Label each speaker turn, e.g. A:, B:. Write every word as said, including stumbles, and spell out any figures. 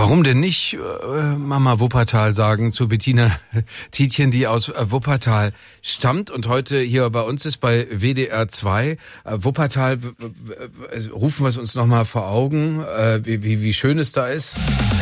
A: warum denn nicht äh, Mama Wuppertal sagen zu Bettina Tietjen, die aus äh, Wuppertal stammt und heute hier bei uns ist bei W D R zwei. Äh, Wuppertal, w- w- w- rufen wir es uns nochmal vor Augen, äh, wie, wie, wie schön es da ist.